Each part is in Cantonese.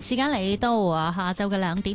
時間嚟到下晝嘅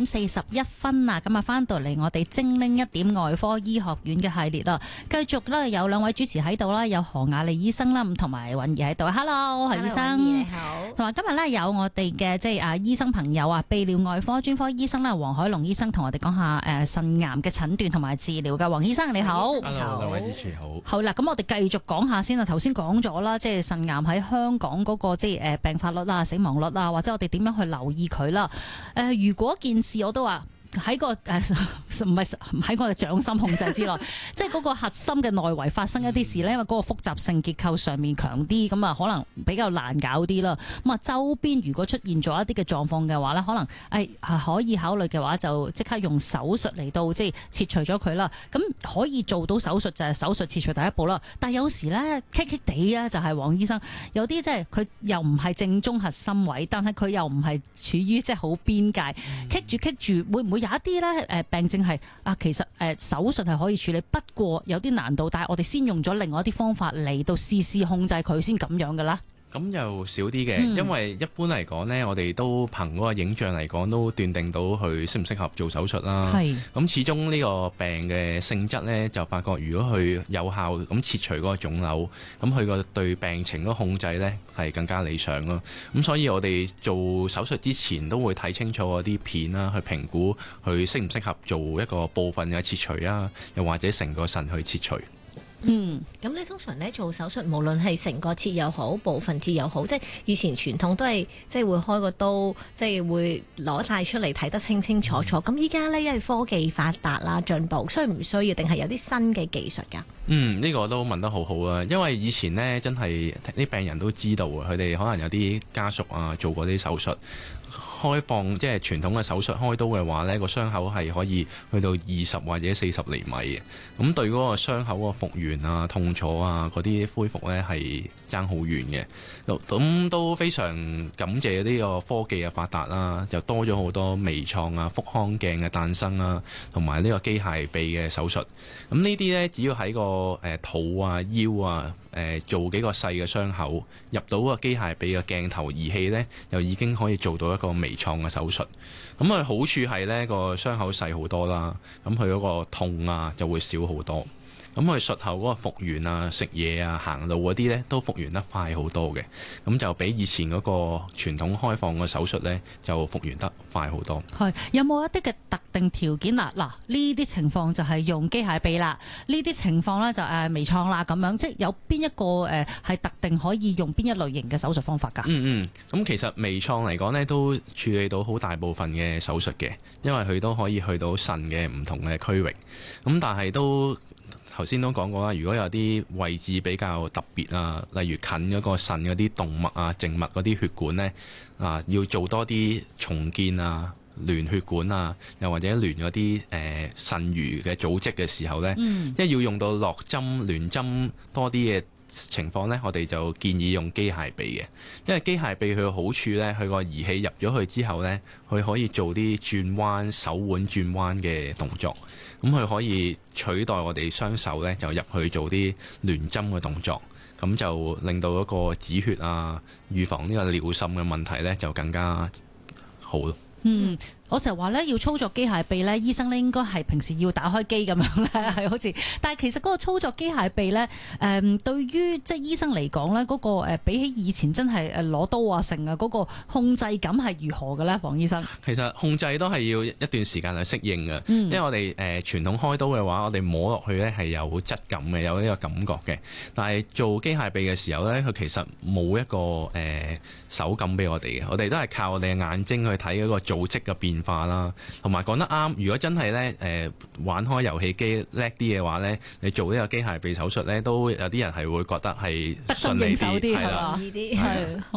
2:41啊，咁啊翻到嚟我哋精靈一點外科醫學院嘅系列啦，繼續咧有兩位主持喺度啦，有何雅莉醫生啦，同埋允兒喺度。Hello， 何醫生， 你好。 同埋今日咧有我哋嘅即係醫生朋友啊，泌尿外科專科醫生啦，黃凱龍醫生同我哋講下腎癌嘅診斷同埋治療嘅。黃醫生你好。 Hello， 兩位主持好。 好啦，咁我哋繼續講下先啦。頭先講咗啦，即係腎癌喺香港嗰個即係病發率啊、死亡率啊，或者我哋點樣去留意佢啦。如果件事我都話喺個唔係喺我嘅掌心控制之內，即係嗰個核心嘅內圍發生一啲事咧，因為嗰個複雜性結構上面強啲，咁啊可能比較難搞啲啦。咁啊周邊如果出現咗一啲嘅狀況嘅話咧，可能可以考慮嘅話，就即刻用手術嚟到即係切除咗佢啦。咁可以做到手術就係手術切除第一步啦。但係有時咧棘棘地啊，就係黃醫生有啲即係佢又唔係正中核心位，但係佢又唔係處於即係好邊界，棘住會唔會有一啲咧病症係其實手術係可以處理，不過有啲難度，但係我哋先用咗另外一啲方法嚟到試控制佢先咁樣㗎啦。 咁又少啲嘅，因為一般嚟講呢，我哋都憑嗰個影像嚟講，都斷定到佢適唔適合做手術啦。咁始終呢個病嘅性質呢，就發覺如果佢有效咁切除嗰個腫瘤，咁佢個對病情嗰個控制呢係更加理想咯。咁所以我哋做手術之前都會睇清楚嗰啲片啦，去評估佢適唔適合做一個部分嘅切除啊，又或者成個腎去切除。 咁你通常咧做手術，無論係成個切又好，部分切又好，即係以前傳統都係即係會開個刀，即係會攞晒出嚟睇得清清楚楚。咁依家呢，因為科技發達啦，進步，需唔需要定係有啲新嘅技術㗎？ 呢個都問得好好啊！因為以前呢，真係啲病人都知道啊，佢哋可能有啲家屬啊做過啲手術。開放即係傳統嘅手術開刀嘅話，呢個傷口係可以去到20或者40厘米嘅，咁對嗰個傷口個復原啊、痛楚啊嗰啲恢復呢係爭好遠嘅。咁都非常感謝呢個科技嘅發達啦，就多咗好多微創啊、腹腔鏡嘅誕生啦，同埋呢個機械臂嘅手術。咁呢啲呢，只要喺個肚啊、腰啊做幾個細嘅傷口，入到個機械臂嘅鏡頭儀器呢，又已經可以做到一個微創嘅手術。咁佢好處係呢個傷口細好多啦，咁佢嗰個痛啊就會少好多。咁佢術後嗰個復原啊、食嘢啊、行路嗰啲呢，都復原得快好多嘅。咁就比以前嗰個傳統開放嘅手術呢，就復原得快好多。 係有冇一啲嘅特定條件嗱呢啲情況就係用機械臂啦，呢啲情況呢就微創啦咁樣，即係有邊一個係特定可以用邊一類型嘅手術方法㗎？ 咁其實微創嚟講呢，都處理到好大部分嘅手術嘅，因為佢都可以去到腎嘅唔同嘅區域。咁但係都頭先都講過啦，如果有啲位置比較特別啊，例如近嗰個腎嗰啲動脈啊、靜脈嗰啲血管呢，要做多啲重建啊、聯血管啊，又或者聯嗰啲腎盂嘅組織嘅時候呢，即係要用到落針、聯針多啲嘅情況呢，我哋就建議用機械臂嘅，因為機械臂佢嘅好處呢，佢個儀器入咗去之後呢，佢可以做啲轉彎、手腕轉彎嘅動作，咁佢可以取代我哋雙手呢，就入去做啲聯針嘅動作，咁就令到一個止血啊、預防呢個尿滲嘅問題呢，就更加好咯。 我成日話咧，要操作機械臂咧，醫生咧應該係平時要打開機咁樣咧，係好似。但係其實嗰個操作機械臂咧，對於即係醫生嚟講咧，嗰個比起以前真係攞刀啊成啊嗰個控制感係如何嘅咧，黃醫生？ 其實控制都係要一段時間去適應嘅，因為我哋傳統開刀嘅話，我哋摸落去咧係有質感嘅，有呢個感覺嘅。但係做機械臂嘅時候咧，佢其實冇一個手感俾我哋嘅，我哋都係靠我哋嘅眼睛去睇嗰個組織嘅變化啦，同埋講得啱。如果真係咧玩開遊戲機叻啲嘅話咧，你做呢個機械臂手術咧，都有啲人係會覺得係順利啲，係啦。